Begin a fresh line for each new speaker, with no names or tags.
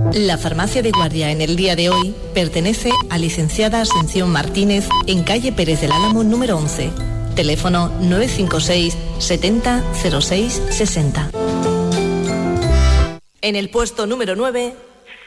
La farmacia de guardia en el día de hoy pertenece a licenciada Asunción Martínez en calle Pérez del Álamo número 11. Teléfono 956 70 06 60. En el puesto número 9...